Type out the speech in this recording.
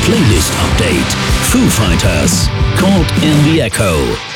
Playlist Update. Foo Fighters, Caught in the Echo.